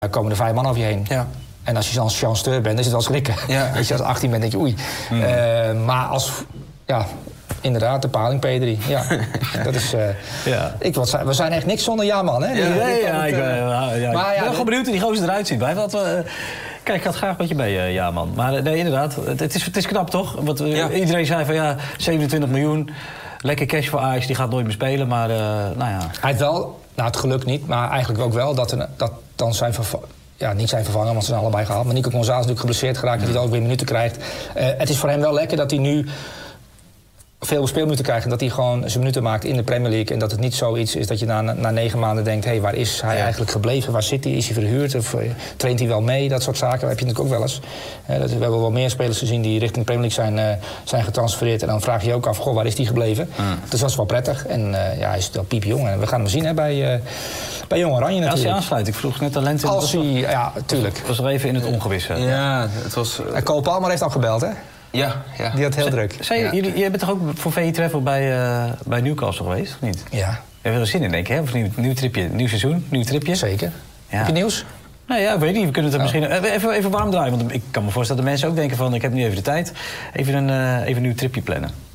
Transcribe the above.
komen er 5 man over je heen. Ja. En als je dan chanceur bent, dan is het wel schrikken. Ja. Als je als 18 bent, denk je oei. Maar als... Ja, inderdaad, de paling P3. Ja, dat is... we zijn echt niks zonder ja-man, hè? Ik ben gewoon benieuwd hoe die gozer eruit ziet. Kijk, ik had graag met je mee, ja-man. Maar nee, inderdaad, het is knap, toch? Want iedereen zei van 27 miljoen... Lekker cash voor Ajax, die gaat nooit meer spelen, maar Hij heeft wel, het geluk niet, maar eigenlijk ook wel... dat dan zijn niet zijn vervangen, want ze zijn allebei gehaald. Maar Nico González is natuurlijk geblesseerd geraakt, dat hij ook weer minuten krijgt. Het is voor hem wel lekker dat hij nu veel speelminuten krijgt... en dat hij gewoon zijn minuten maakt in de Premier League... en dat het niet zoiets is dat je na 9 maanden denkt... hé, waar is hij eigenlijk gebleven? Waar zit hij? Is hij verhuurd? Of traint hij wel mee? Dat soort zaken heb je natuurlijk ook wel eens. We hebben wel meer spelers gezien die richting de Premier League zijn getransfereerd... en dan vraag je je ook af, waar is hij gebleven? Dus dat is wel prettig. En hij is wel piepjong. En we gaan hem zien bij Jong Oranje natuurlijk. Als hij aansluit, ik vroeg net talent in. Tuurlijk. Was er even in het ongewisse. Ja, het was... Cole Palmer heeft al gebeld, hè? Ja. Die had heel druk. Jij bent toch ook voor VE Travel bij Newcastle geweest, of niet? Ja. Je hebt er zin in, denk ik, hè? Of nieuw tripje, nieuw seizoen, nieuw tripje? Zeker. Ja. Heb je nieuws? Nou ja, ik weet niet. We kunnen het misschien even warm draaien. Want ik kan me voorstellen dat de mensen ook denken van... ik heb nu even de tijd. Even een nieuw tripje plannen.